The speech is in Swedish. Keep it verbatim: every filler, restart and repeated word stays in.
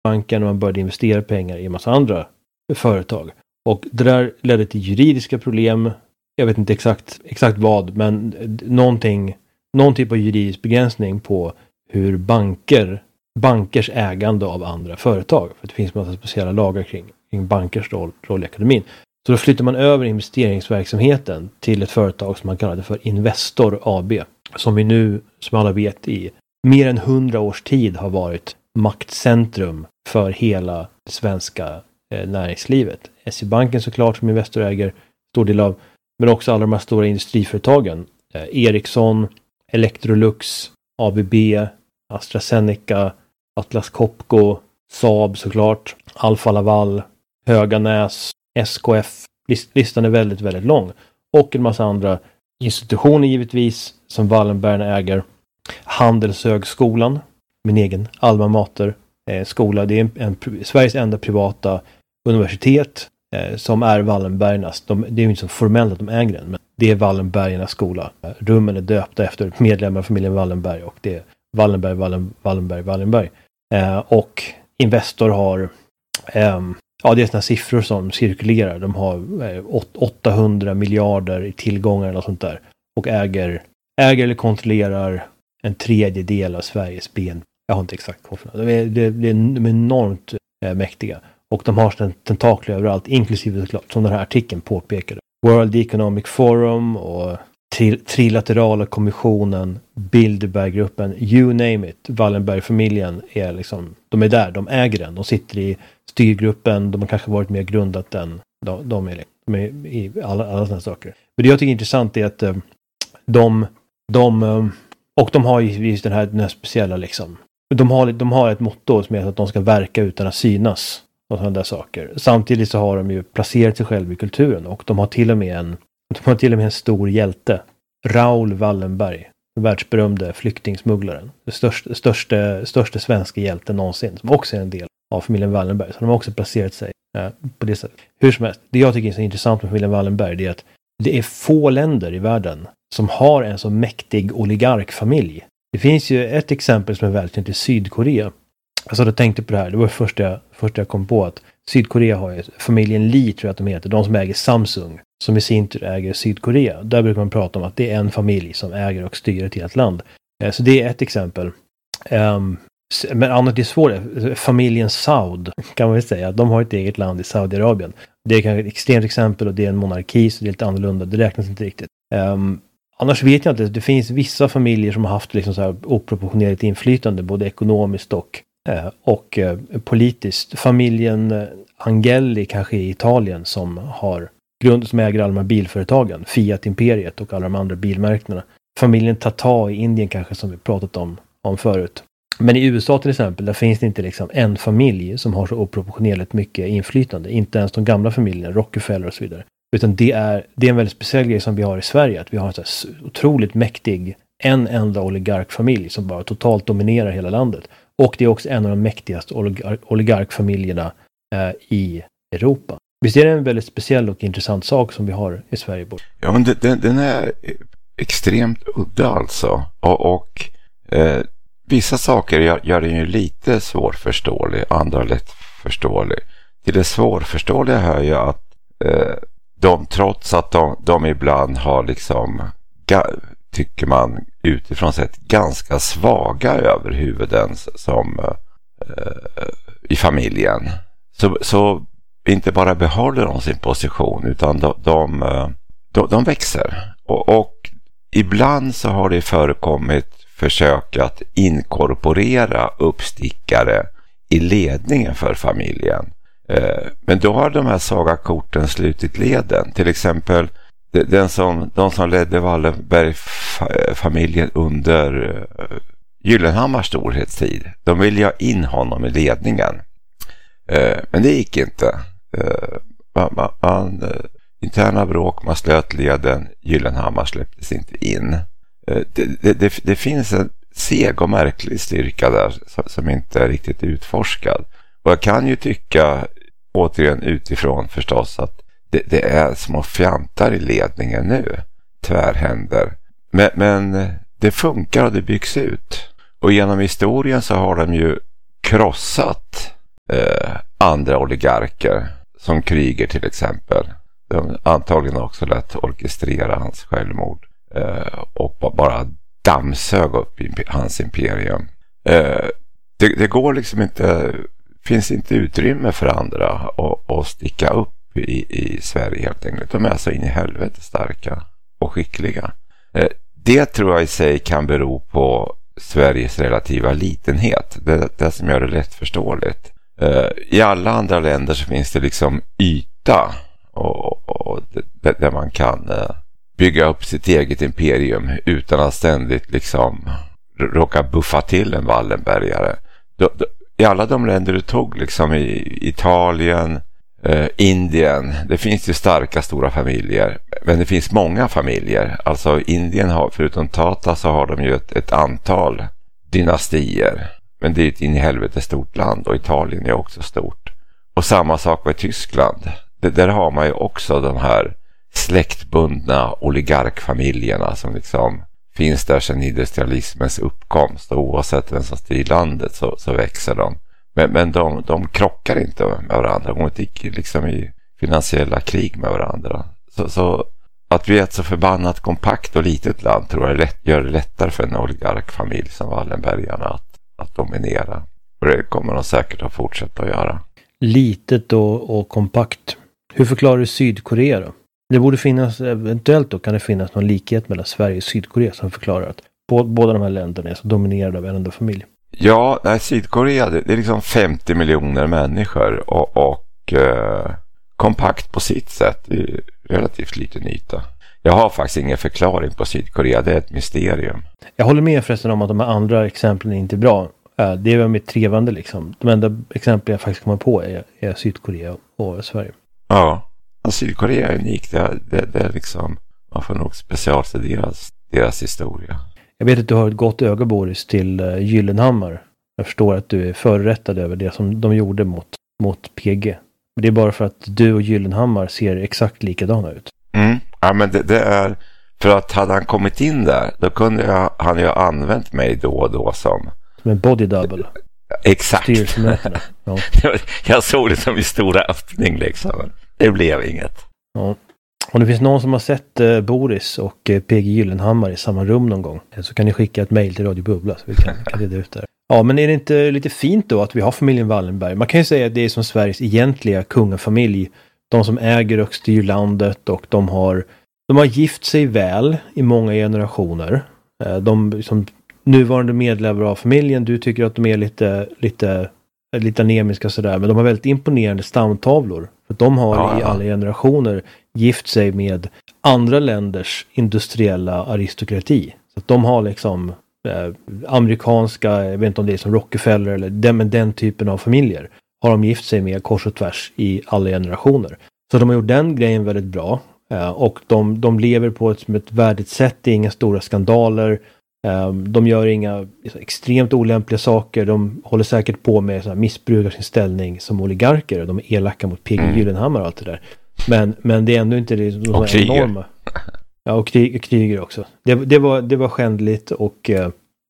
banken och man började investera pengar i en massa andra företag. Och det där ledde till juridiska problem. Jag vet inte exakt, exakt vad, men någonting, någon typ av juridisk begränsning på hur banker, bankers ägande av andra företag. För det finns en massa speciella lagar kring, kring bankers roll, roll i ekonomin. Så då flyttar man över investeringsverksamheten till ett företag som man kallade för Investor A B. Som vi nu, som alla vet, i mer än hundra års tid har varit maktcentrum för hela det svenska eh, näringslivet. S E-banken såklart som Investor äger stor del av, men också alla de här stora industriföretagen. Eh, Ericsson, Electrolux, A B B, AstraZeneca, Atlas Copco, Saab såklart, Alfa Laval, Höganäs, S K F. List- listan är väldigt, väldigt lång. Och en massa andra institutioner givetvis som Wallenbergarna äger. Handelshögskolan, min egen alma mater eh, skola. Det är en, en, Sveriges enda privata universitet eh, som är Wallenbergarnas. De, det är ju inte så formellt att de äger den, men det är Wallenbergarnas skola. Rummen är döpta efter medlemmar av familjen Wallenberg och det är Wallenberg, Wallen, Wallenberg, Wallenberg. Eh, och Investor har eh, ja, det är sådana siffror som cirkulerar. De har eh, åttahundra miljarder i tillgångar eller sånt där. Och äger, äger eller kontrollerar en tredjedel av Sveriges B N P. Jag har inte exakt koll. De är, de, de är enormt eh, mäktiga. Och de har tentakler överallt, inklusive såklart, som den här artikeln påpekade. World Economic Forum och tri- Trilaterala kommissionen, Bilderberggruppen, you name it. Wallenberg-familjen är liksom, de är där, de äger den. De sitter i styrgruppen, de har kanske varit mer grundat än de, de, är, de är i alla, alla sådana saker. Men det jag tycker är intressant är att de, de och de har ju den här, den här speciella liksom, de har, de har ett motto som är att de ska verka utan att synas och sådana där saker. Samtidigt så har de ju placerat sig själva i kulturen och de har till och med en, de har till och med en stor hjälte, Raoul Wallenberg, världsberömde flyktingsmugglaren, den största, största, största svenska hjälten någonsin, som också är en del av familjen Wallenberg. Så de har också placerat sig eh, på det sättet. Hur som helst, det jag tycker är så intressant med familjen Wallenberg, det är att det är få länder i världen som har en så mäktig oligarkfamilj. Det finns ju ett exempel som är välkänt i Sydkorea. Alltså jag tänkte på det här, det var det första jag, första jag kom på, att Sydkorea har ju familjen Lee, tror jag att de heter, de som äger Samsung, som i sin tur äger Sydkorea. Där brukar man prata om att det är en familj som äger och styr ett helt land. Så det är ett exempel. Um, men annat är svårt. Familjen Saud kan man väl säga. De har ett eget land i Saudiarabien. Det är kanske ett extremt exempel och det är en monarki, så det är lite annorlunda. Det räknas inte riktigt. Um, annars vet jag inte. Det finns vissa familjer som har haft liksom så här oproportionerligt inflytande, både ekonomiskt och, eh, och eh, politiskt. Familjen Angeli kanske i Italien som har grund som äger alla de här bilföretagen. Fiat-imperiet och alla de andra bilmärkena. Familjen Tata i Indien kanske, som vi pratat om, om förut. Men i U S A till exempel, där finns det inte liksom en familj som har så oproportionerligt mycket inflytande. Inte ens de gamla familjerna, Rockefeller och så vidare. Utan det är, det är en väldigt speciell grej som vi har i Sverige. Att vi har en så här otroligt mäktig, en enda oligarkfamilj som bara totalt dominerar hela landet. Och det är också en av de mäktigaste oligark, oligarkfamiljerna eh, i Europa. Visst är det en väldigt speciell och intressant sak som vi har i Sverige? Ja, men den, den är extremt udda alltså. Och, och eh, vissa saker gör, gör den ju lite svårförståelig, andra lättförståelig. Till det svårförståeliga hör ju att eh, de, trots att de, de ibland har liksom, ga, tycker man utifrån sett, ganska svaga överhuvuden som eh, i familjen. Så, så inte bara behåller de sin position, utan de, de, de, de växer. Och, och ibland så har det förekommit försök att inkorporera uppstickare i ledningen för familjen. Men då har de här svaga korten slutit leden. Till exempel den som, de som ledde Wallenberg-familjen under Gyllenhammars storhetstid. De ville ha in honom i ledningen. Men det gick inte. Man, man, man, interna bråk, man slöt leden. Gyllenhammar släpptes inte in. Det, det, det, det finns en seg och märklig styrka där som inte är riktigt utforskad. Och jag kan ju tycka, återigen utifrån förstås, att det, det är små fjantar i ledningen nu. Tvärhänder. Men, men det funkar och det byggs ut. Och genom historien så har de ju krossat eh, andra oligarker som Kryger till exempel. De antagligen också lätt orkestrera hans självmord eh, och bara dammsög upp i hans imperium. Eh, det, det går liksom inte, finns inte utrymme för andra att, att sticka upp i, i Sverige helt enkelt. De är så in i helvete starka och skickliga. Eh, det tror jag i sig kan bero på Sveriges relativa litenhet. Det är det som gör det lättförståeligt. Eh, I alla andra länder så finns det liksom yta och, och det, där man kan eh, bygga upp sitt eget imperium utan att ständigt liksom råka buffa till en Wallenbergare. Då, då, i alla de länder du tog, liksom i Italien, eh, Indien, det finns ju starka stora familjer, men det finns många familjer. Alltså Indien har, förutom Tata, så har de ju ett, ett antal dynastier, men det är ett in i helvete stort land, och Italien är också stort. Och samma sak med Tyskland. Det, där har man ju också de här släktbundna oligarkfamiljerna som liksom finns där sedan industrialismens uppkomst, och oavsett vem som styr landet så, så växer de. Men, men de, de krockar inte med varandra. De går inte liksom i finansiella krig med varandra. Så, så att vi är ett så förbannat kompakt och litet land tror jag lätt, gör det lättare för en oligarkfamilj som Wallenbergarna att, att dominera. Och det kommer de säkert att fortsätta att göra. Litet och, och kompakt. Hur förklarar du Sydkorea då? Det borde finnas, eventuellt då kan det finnas någon likhet mellan Sverige och Sydkorea som förklarar att båda de här länderna är så dominerade av en enda familj. Ja, nej, Sydkorea det, det är liksom femtio miljoner människor och, och eh, kompakt på sitt sätt. Det är relativt liten yta. Jag har faktiskt ingen förklaring på Sydkorea, det är ett mysterium. Jag håller med förresten om att de här andra exemplen är inte bra. Det är med trevande liksom. De enda exempel jag faktiskt kommer på är, är Sydkorea och Sverige. Ja. Sydkorea är unikt. Det, det, det är liksom, man får nog specialstudera deras, deras historia. Jag vet att du har ett gott öga, Boris, till uh, Gyllenhammar. Jag förstår att du är förrättad över det som de gjorde mot, mot P G. Men det är bara för att du och Gyllenhammar ser exakt likadana ut. Mm. Ja, men det, det är för att hade han kommit in där, då kunde jag, han ju ha använt mig då och då som som en body double. Exakt. Ja. Jag såg det som en stora öppning liksom. Det blev inget. Ja. Om det finns någon som har sett eh, Boris och eh, P G Gyllenhammar i samma rum någon gång, så kan ni skicka ett mejl till Radio Bubbla så vi kan, kan reda ut det. Ja, men är det inte lite fint då att vi har familjen Wallenberg? Man kan ju säga att det är som Sveriges egentliga kungafamilj. De som äger och styr landet, och de har, de har gift sig väl i många generationer. Eh, de som nuvarande medlemmar av familjen, du tycker att de är lite, lite, lite anemiska sådär, men de har väldigt imponerande stamtavlor. För de har ja, i alla generationer gift sig med andra länders industriella aristokrati. Så att de har liksom eh, amerikanska, jag vet inte om det är som Rockefeller eller den, men den typen av familjer har de gift sig med kors och tvärs i alla generationer. Så de har gjort den grejen väldigt bra. Eh, och de, de lever på ett, ett värdigt sätt, det är inga stora skandaler. Um, de gör inga liksom, extremt olämpliga saker. De håller säkert på med så här, missbrukar sin ställning som oligarker. De är elaka mot P G mm. Gyllenhammar och allt det där. Men, men det är ändå inte det, och kriger. Enorma. Ja, och krig, kriger också. Det, det, var, det var skändligt och uh,